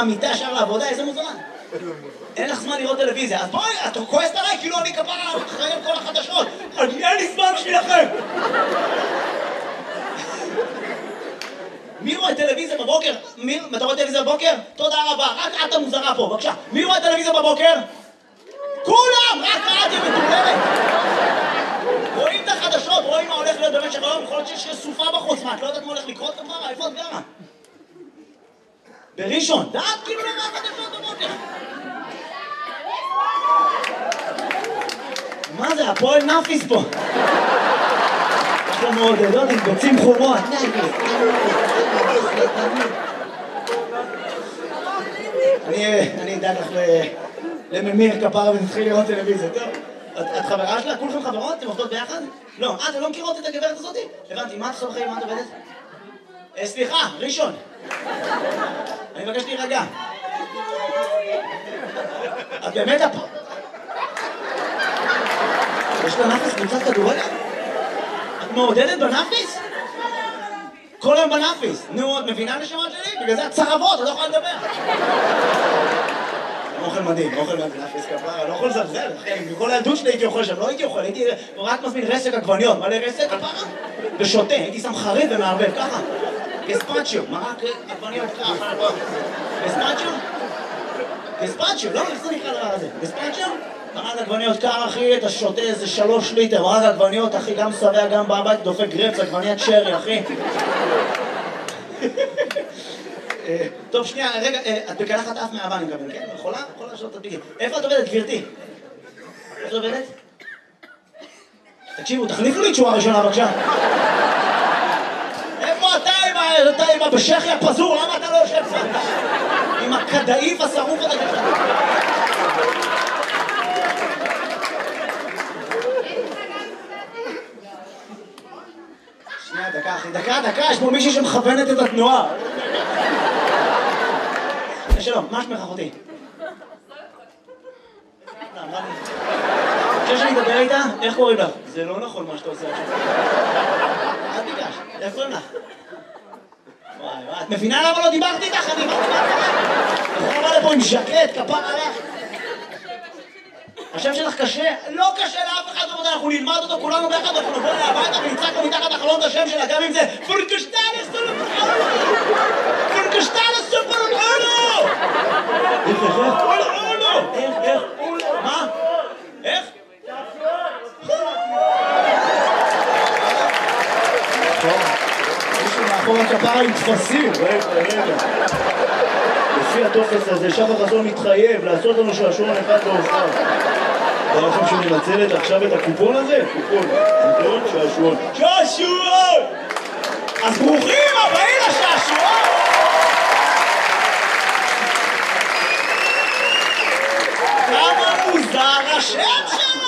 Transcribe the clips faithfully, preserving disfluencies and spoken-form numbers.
מהמיטה שער לעבודה, איזה מוזמן. אין לך זמן לראות טלוויזיה, אז בואי, את כועסת עליי כאילו אני כפרה אחראי על כל החדשות. אין לי זמן בשבילכם. מי רואה טלוויזיה בבוקר? מי? אתה רואה טלוויזיה בבוקר? תודה רבה, רק את המוזרה פה, בבקשה. מי רואה טלוויזיה בבוקר? כולם! רק את היא מטורללת. רואים את החדשות, רואים מה הולך להיות במשך היום, יכול להיות שיש סופה בחוץ, מה, את לא יודעת מה הולך לקרות כפרה? איפה את גרה? בראשון, דעת כאילו לא מה החדשות בבוקר. מה זה, הפועל נאפיס פה? יש לו מעודדות עם ביצים חומות. אני אדאג לך לממיר כפרה ונתחיל לראות טלוויזיה, טוב? את חברה שלה? כולכם חברות? אתם עובדות ביחד? לא, אתם לא מכירות את הגברת הזאת? הבנתי, מה את עושה בחיים? מה את עובדת? סליחה, ראשון. אני מבקש להירגע. את באמת הפ... יש לה נאפיס קבוצת כדורגל? את מעודדת בנאפיס? כל היום בנאפיס. נו, את מבינה נשמה שלי? בגלל זה את צרבות, את לא יכולה לדבר. אוכל מדהים, אוכל מדהים, נאפיס כפרה, לא יכול לזלזל, אחי, מכל הילדות שלי הייתי אוכל שם, לא הייתי אוכל, הייתי רק מזמין רסק עגבניות, מלא רסק כפרה? ושותה, הייתי שם חריף ומערבב, ככה. גספצ'יו, מרק עגבניות ככה, גספצ'יו? גספצ'יו, לא, איך זה נקרא דבר הזה? גספצ'יו? מרק עגבניות קר, אחי, אתה שותה איזה שלוש ליטר, מרק עגבניות, אחי, גם שבע, גם בבית, דופק גרפס, עגבניית שרי, אחי. טוב, שנייה, רגע, את בקלחת אף מהאבא, אני מקבל, כן? יכולה? יכולה לשאול את הדביגים. איפה את עובדת, גברתי? איפה את עובדת? תקשיבו, תחליפו לי תשואה ראשונה, בבקשה. איפה אתה עם הבשכי הפזור? למה אתה לא יושב פה? עם הכדאיף השרוף הזה ככה. שנייה, דקה, אחי, דקה, דקה, יש פה מישהי שמכוונת את התנועה. שלום, מה שמך אחותי? חושב שאני אדבר איתה? איך קוראים לך? זה לא נכון מה שאתה עושה עכשיו. אל תיגש, איך קוראים לך? וואי וואי, את מבינה למה לא דיברתי איתך? אני דיברתי איתך. אתה יכולה לפה עם ז'קט, כפר עליך. השם שלך קשה? לא קשה לאף אחד, אנחנו נלמד אותו כולנו ביחד, אנחנו נבוא להביתה ונצעק לו מתחת החלון את השם שלה, גם אם זה פורקשטלס סופרולו! פורקשטלס סופרולו! איך, איך, איך? איך, איך? מה? איך? מישהו מאחור הכפרה עם תפסים, רגע, רגע. לפי הטופס הזה, שחר חסון מתחייב לעשות לנו שעשועון אחד באופן. אתה לכם שננצלת עכשיו את הקופון הזה? קופון, קופון, שעשועון. שעשועון! אז ברוכים הבאים לשעשועון! כמה מוזר השם שלו!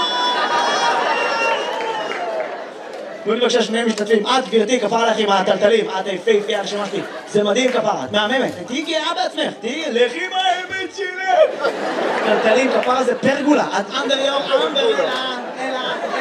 תנו לי בבקשה שניהם משתתפים. את גברתי, כפרה עליך עם הטלטלים, את היפהפייה הנשמה שלי. זה מדהים כפרה, את מהממת. תהיי גאה בעצמך, תהיי לכי עם האמת שלך. טלטלים, כפרה זה פרגולה. את אנדר יור, אנדר יור, אלא,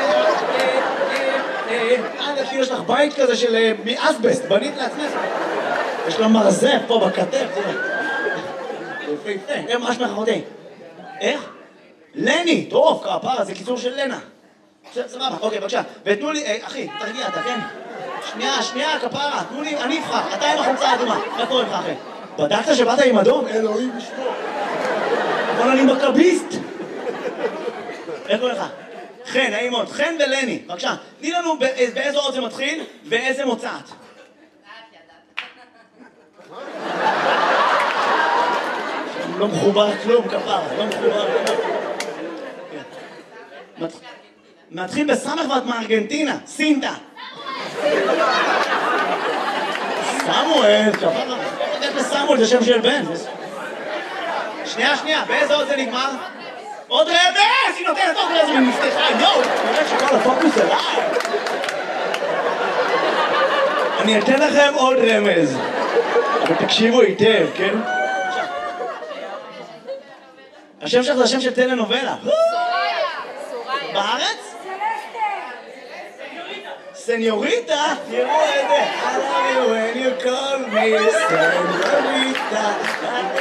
אלא, יש לך בית כזה של מאסבסט, בנית לעצמך. יש לו מרזף פה בכתף, תראה. יפהפה. איך מה שמך אחותי? איך? לני, טוב, כפרה, זה קיצור של לנה. סבבה, אוקיי, בבקשה. ותנו לי, אחי, תרגיע, אתה כן? שנייה, שנייה, כפרה, תנו לי, אני אבחר, אתה עם החולצה האדומה. איך קוראים לך, אחי? בדקת שבאת עם אדום? אלוהים ישמור. אבל אני מכביסט. איך קוראים לך? חן, נעים מאוד. חן ולני, בבקשה. תני לנו באיזו אות זה מתחיל ואיזה מוצאת. לא מחובר כלום, כפרה, לא מחובר כלום. מתחיל בסמך ואת מארגנטינה, סינטה. סמואל, כפרה. איך לסמואל זה שם של בן. שנייה, שנייה, באיזה עוד זה נגמר? עוד רמז! היא נותנת עוד רמז ממפתחה, יואו! נראה שכל הפוקוס אליי. אני אתן לכם עוד רמז. אבל תקשיבו היטב, כן? השם שלך זה השם של טלנובלה. בארץ? סניוריטה? תראו את זה. I love you when you call me סניוריטה.